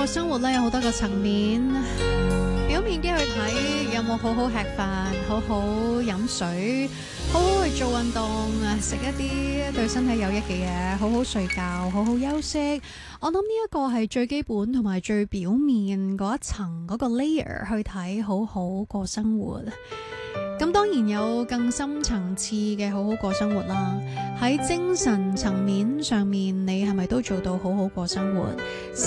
個生活咧有好多個層面，表面啲去睇有冇好好吃飯、好好飲水、好好去做運動啊，食一啲對身體有益嘅嘢，好好睡覺、好好休息。我諗呢一個係最基本同埋最表面嗰一層嗰個 layer 去睇好好過生活。咁當然有更深層次嘅好好過生活啦。喺精神層面上面，你係咪都做到好好過生活？